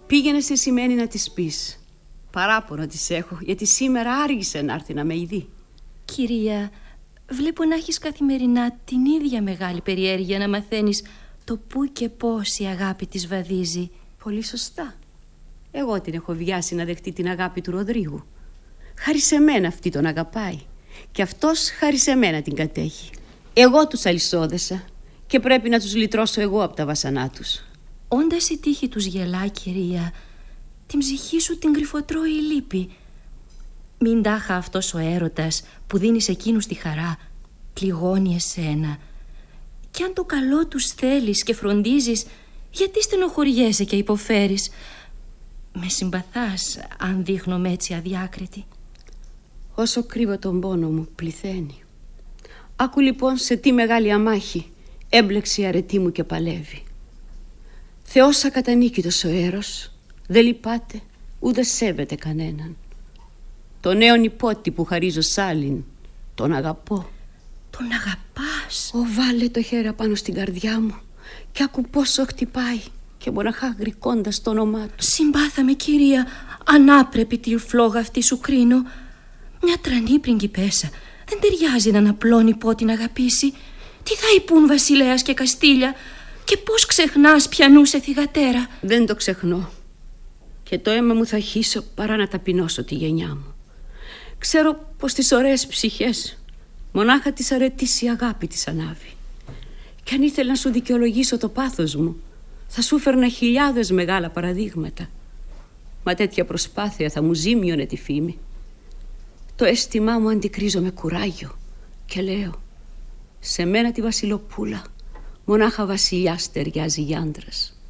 Πήγαινε στη Σημαίνει να της πεις. Παράπονο της έχω, γιατί σήμερα άργησε να έρθει να με ειδεί. Κυρία, βλέπω να έχεις καθημερινά την ίδια μεγάλη περιέργεια να μαθαίνεις το πού και πώς η αγάπη της βαδίζει. Πολύ σωστά. Εγώ την έχω βιάσει να δεχτεί την αγάπη του Ροδρίγου. Χάρη σε μένα αυτή τον αγαπάει. Και αυτός χάρη σε μένα την κατέχει. Εγώ τους αλυσόδεσα και πρέπει να τους λυτρώσω εγώ από τα βασανά τους. Όντας η τύχη τους γελά, κυρία, την ψυχή σου την κρυφοτρώει η λύπη. Μην τάχα αυτός ο έρωτας που δίνει σε εκείνους τη χαρά πληγώνει εσένα. Κι αν το καλό τους θέλεις και φροντίζεις, γιατί στενοχωριέσαι και υποφέρεις? Με συμπαθάς αν δείχνομαι έτσι αδιάκριτη? Όσο κρύβω τον πόνο μου πληθαίνει. Άκου λοιπόν σε τι μεγάλη αμάχη έμπλεξε η αρετή μου και παλεύει. Θεός ακατανίκητος ο έρος, δεν λυπάται ούτε σέβεται κανέναν. Το νέο νηπότη που χαρίζω σ' άλλην, τον αγαπώ. Τον αγαπάς? Βάλε το χέρι πάνω στην καρδιά μου και άκου πόσο χτυπάει και μοναχά γρικώντας το όνομά του. Συμπάθαμε, κυρία, ανάπρεπη τη φλόγα αυτή σου κρίνω. Μια τρανή πριγκιπέσα δεν ταιριάζει να αναπλώνει πότη να αγαπήσει. Τι θα υπούν βασιλέας και Καστήλια? Και πώς ξεχνάς ποιανού σε θυγατέρα? Δεν το ξεχνώ. Και το αίμα μου θα χύσω παρά να ταπεινώσω τη γενιά μου. Ξέρω πως τις ωραίες ψυχές μονάχα της αρετής η αγάπη της ανάβει. Κι αν ήθελα να σου δικαιολογήσω το πάθος μου, θα σου φέρνα χιλιάδες μεγάλα παραδείγματα. Μα τέτοια προσπάθεια θα μου ζήμιωνε τη φήμη. Το αίσθημά μου αντικρίζω με κουράγιο και λέω: σε μένα τη βασιλοπούλα μονάχα βασιλιάς ταιριάζει για άντρας.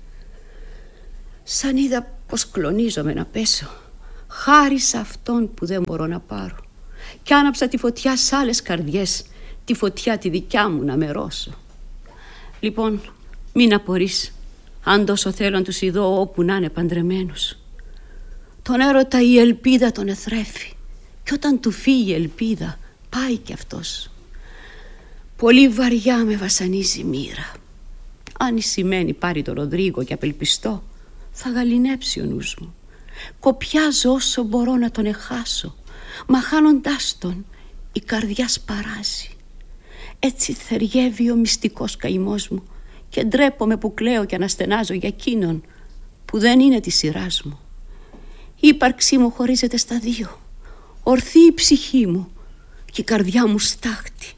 Σαν είδα πως κλονίζομαι να πέσω, χάρη σε αυτόν που δεν μπορώ να πάρω, κι άναψα τη φωτιά σ' άλλες καρδιές, τη φωτιά τη δικιά μου να μερώσω. Λοιπόν, μην απορείς αν τόσο θέλω να τους ειδώ όπου να είναι παντρεμένους. Τον έρωτα η ελπίδα τον εθρέφει, κι όταν του φύγει η ελπίδα πάει κι αυτός. Πολύ βαριά με βασανίζει η μοίρα. Αν η Σημαίνει πάρει τον Ροδρίγο και απελπιστώ, θα γαληνέψει ο νους μου. Κοπιάζω όσο μπορώ να τον εχάσω, μα χάνοντάς τον η καρδιά σπαράζει. Έτσι θεριεύει ο μυστικός καημός μου και ντρέπομαι που κλαίω και αναστενάζω για εκείνον που δεν είναι της σειράς μου. Η ύπαρξή μου χωρίζεται στα δύο. Ορθή η ψυχή μου και η καρδιά μου στάχτη.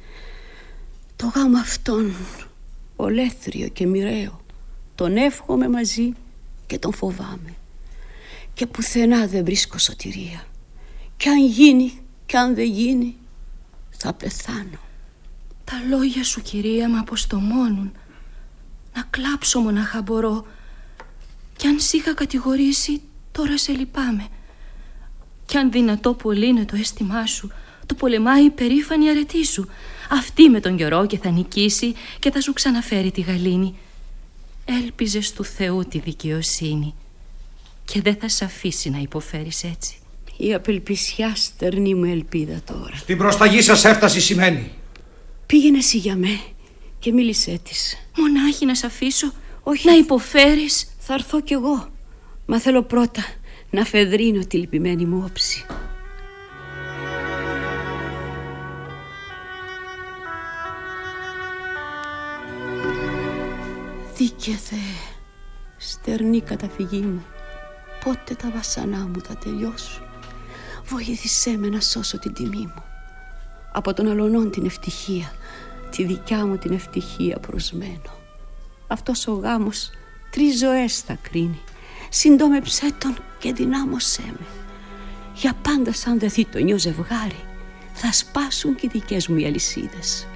Το γάμο αυτόν, ολέθριο και μοιραίο, τον εύχομαι μαζί και τον φοβάμαι. Και πουθενά δεν βρίσκω σωτηρία. Κι αν γίνει κι αν δεν γίνει, θα πεθάνω. Τα λόγια σου, κυρία, με αποστομώνουν. Να κλάψω μονάχα μπορώ. Κι αν σ' είχα κατηγορήσει, τώρα σε λυπάμαι. Κι αν δυνατό πολύ είναι το αίσθημά σου, το πολεμάει η περήφανη αρετή σου. Αυτή με τον καιρό και θα νικήσει και θα σου ξαναφέρει τη γαλήνη. Έλπιζες του Θεού τη δικαιοσύνη και δεν θα σ' αφήσει να υποφέρεις έτσι. Η απελπισιά στερνή μου ελπίδα τώρα. Στην προσταγή σας έφτασε η Σημαίνει. Πήγαινε εσύ για με και μίλησέ της. Μονάχη να σ' αφήσω? Όχι. Να υποφέρεις? Θα έρθω κι εγώ, μα θέλω πρώτα να φεδρίνω τη λυπημένη μου όψη. Δίκαιε Θεέ, στερνή καταφυγή μου, πότε τα βασανά μου θα τελειώσουν? Βοήθησέ με να σώσω την τιμή μου. Από τον αλωνών την ευτυχία, τη δικιά μου την ευτυχία προσμένω. Αυτός ο γάμος 3 ζωές θα κρίνει. Συντόμεψέ τον και δυνάμωσέ με. Για πάντα σαν δεθεί το νιό ζευγάρι, θα σπάσουν και οι δικές μου οι αλυσίδες.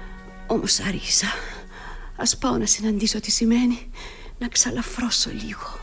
Όμως άργησα. Ας πάω να συναντήσω τη Σημαίνει, να ξαλαφρώσω λίγο.